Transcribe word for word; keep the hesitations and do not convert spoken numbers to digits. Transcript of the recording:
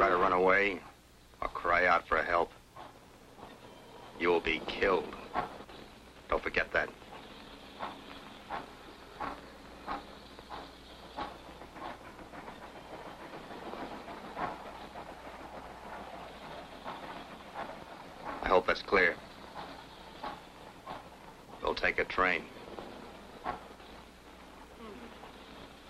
try to run away or cry out for help, you will be killed. Don't forget that. I hope that's clear. They'll take a train.